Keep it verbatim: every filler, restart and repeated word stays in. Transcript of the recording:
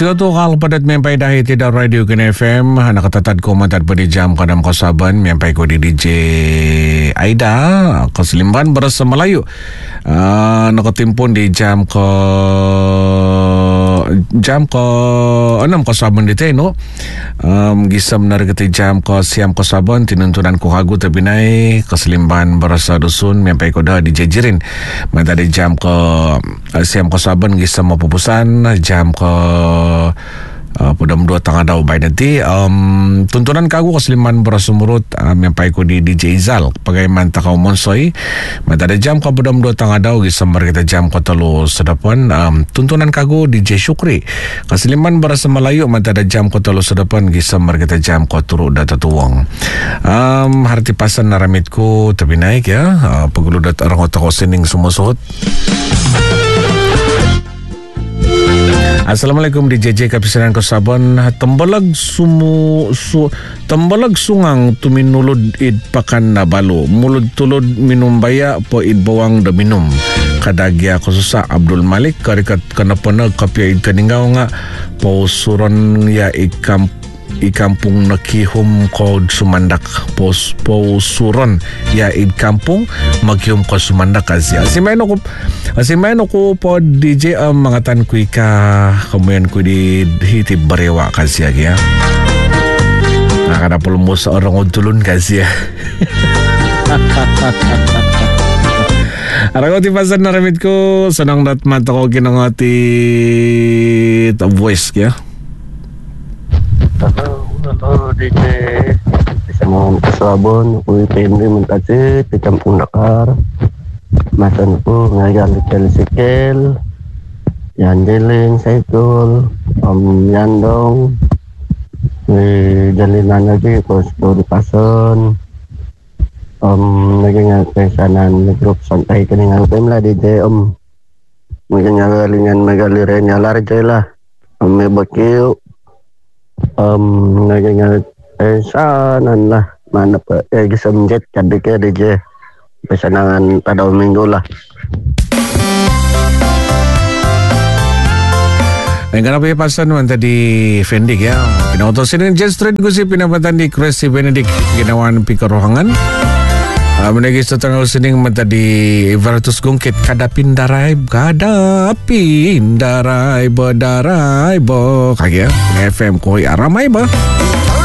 Siguro kal padat mempay dahil tidak radio kin F M nakatatad ko matad pa di jam kadam kasaban mempay ko di D J Aida Keselimban berasa Melayu uh, nakatimpun di jam ke jam ke enam kasaban di teno um, gisam narigati jam ke siam kasaban tinuntunan ko hagu tabinay Keselimban berasa dusun mempay ko dah di jejerin matad di jam ke uh, siam kasaban gisam mapupusan jam ke Uh, pudam dua tangga daw bay nanti um, tuntunan kagu Keseliman berasumurut uh, mempai ko di D J Izal pagaiman takau monsoy mata ada jam ka pudam dua tangga daw gisambar kita jam ko telu sedapan um, tuntunan kagu D J Syukri Keseliman berasa Melayu mata ada jam ko telu sedapan gisambar kita jam ko turu data tuwang um, harti pasan naramitku tapi naik ya uh, pagulu dat orang otak sining semua sohot. Assalamualaikum di J J Kapisanan Kesabon tembalag sumu su tembalag sungang tuminulod id pakan na balo mulod tulod minum baya po id bawang da minum kadagya kususa Abdul Malik karikat kanapanag kapya id kaningaw nga po suron ya ikam ikampung nakihum ko sumandak pos po suron ya id kampung maghum ko sumandak asya asimeno ko asimeno ko po D J um, mga tan ko ika kamuyan ko di hitib barewa kasya kaya nakadapol mo sa orang udulun kasya Araw ti pasan naramit ko sanang dat mata ko ginangati voice kaya Hello, D J. Bisa mohon kesabon, kui pemri mentasi, di kampung Dakar. Masan ku ngagal kel sikel, yandeling saikul, om yandong, di jalinan lagi pos di pason, om lagi ngakesanan grup santai keningan pemla D J om. Mungkin ngagalingan megaliren nyalar lah, om mebakiu. Um, naging eh, saanan lah mana pa eh gisam jet kadi ke D J pesanangan pada minggu lah. Ang ganap yung pasan naman tadi Fendik ya. Pinautosin ng Jet Street ko si pinapatan di Cresci Benedict ginawa ng pikarohangan. Uh, Menagis sa tanggal sining mata di Evertus Gungkit kadapin daray kadapin daray ba daray ba kaya F M ko aramay ba